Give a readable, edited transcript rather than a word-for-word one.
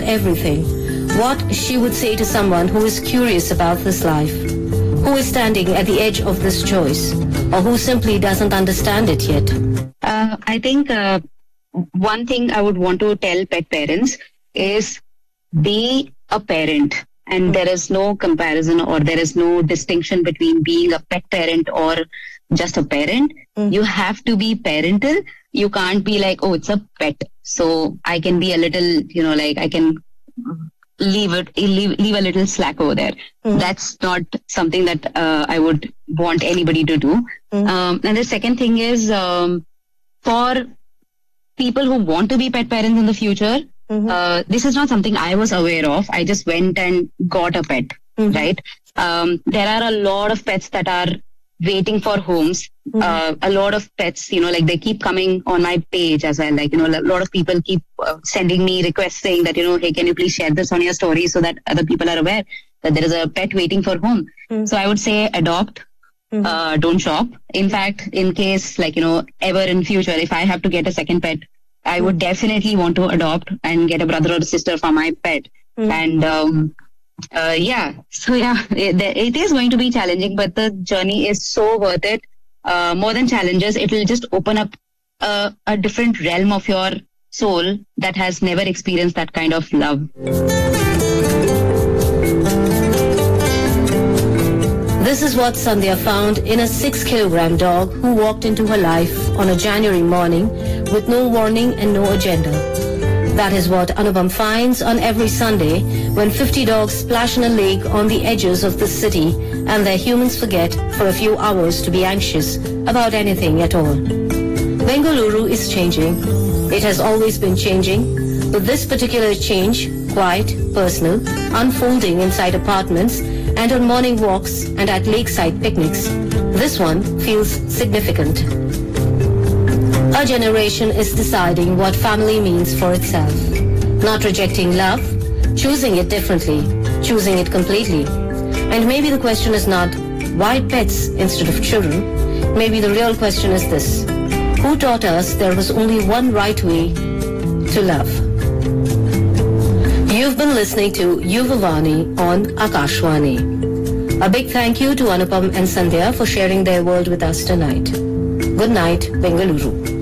everything, what she would say to someone who is curious about this life, who is standing at the edge of this choice, or who simply doesn't understand it yet? I think one thing I would want to tell pet parents is be a parent. And there is no comparison or there is no distinction between being a pet parent or just a parent. You have to be parental. You can't be like, oh, it's a pet, so I can be a little, I can leave a little slack over there. That's not something that I would want anybody to do. And the second thing is for people who want to be pet parents in the future, this is not something I was aware of. I just went and got a pet, right? There are a lot of pets that are waiting for homes. A lot of pets, they keep coming on my page as well. A lot of people keep sending me requests saying that, hey, can you please share this on your story so that other people are aware that there is a pet waiting for home. So I would say adopt, don't shop. In fact, in case ever in future, if I have to get a second pet, I would definitely want to adopt and get a brother or a sister for my pet. And it is going to be challenging, but the journey is so worth it. More than challenges, it will just open up a different realm of your soul that has never experienced that kind of love. This is what Sandhya found in a 6-kilogram dog who walked into her life on a January morning with no warning and no agenda. That is what Anupam finds on every Sunday when 50 dogs splash in a lake on the edges of the city and their humans forget for a few hours to be anxious about anything at all. Bengaluru is changing. It has always been changing, but this particular change, quiet, personal, unfolding inside apartments and on morning walks and at lakeside picnics, this one feels significant. A generation is deciding what family means for itself. Not rejecting love, choosing it differently, choosing it completely. And maybe the question is not, why pets instead of children? Maybe the real question is this: who taught us there was only one right way to love? You've been listening to Yuvavani on Akashvani. A big thank you to Anupam and Sandhya for sharing their world with us tonight. Good night, Bengaluru.